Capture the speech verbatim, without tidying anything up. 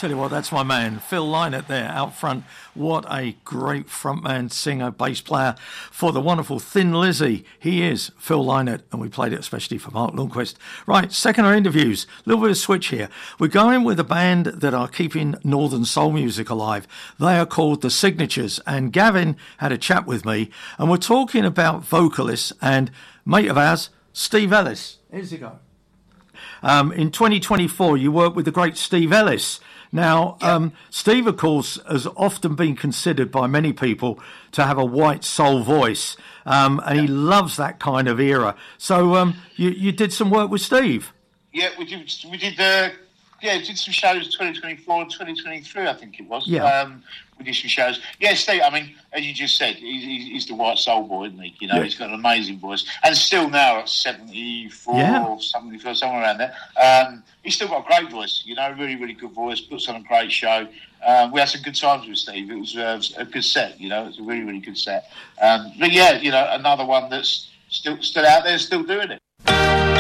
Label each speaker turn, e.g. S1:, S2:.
S1: Tell you what, that's my man, Phil Lynott there out front. What a great frontman, singer, bass player for the wonderful Thin Lizzy. He is Phil Lynott, and we played it especially for Mark Lundquist. Right, second our interviews. A little bit of switch here. We're going with a band that are keeping Northern Soul music alive. They are called The Signatures, and Gavin had a chat with me, and we're talking about vocalists and mate of ours, Steve Ellis. Here's he go. Um, in twenty twenty-four, you worked with the great Steve Ellis. Now, yeah. um, Steve, of course, has often been considered by many people to have a white soul voice, um, and yeah. he loves that kind of era. So um, you, you did some work with Steve.
S2: Yeah, we did. We did. Uh, yeah, we did some shows twenty twenty-four and twenty twenty-three, I think it was.
S1: Yeah.
S2: Um, we did some shows. Yeah, Steve. I mean, as you just said, he's, he's the white soul boy, isn't he? You know, yeah. he's got an amazing voice, and still now at seventy-four
S1: yeah.
S2: or seventy-four, somewhere around there. Um, he's still got a great voice. You know, really, really good voice. Puts on a great show. Um, we had some good times with Steve. It was uh, a good set. You know, it was a really, really good set. Um, but yeah, you know, another one that's still still out there, still doing it.